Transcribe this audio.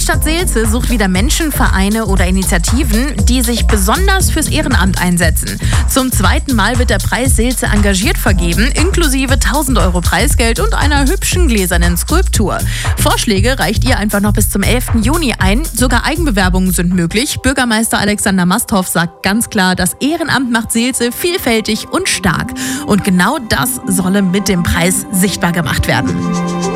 Stadt Seelze sucht wieder Menschen, Vereine oder Initiativen, die sich besonders fürs Ehrenamt einsetzen. Zum 2. Mal wird der Preis Seelze engagiert vergeben, inklusive 1.000 € Preisgeld und einer hübschen gläsernen Skulptur. Vorschläge reicht ihr einfach noch bis zum 11. Juni ein. Sogar Eigenbewerbungen sind möglich. Bürgermeister Alexander Masthoff sagt ganz klar, das Ehrenamt macht Seelze vielfältig und stark. Und genau das solle mit dem Preis sichtbar gemacht werden.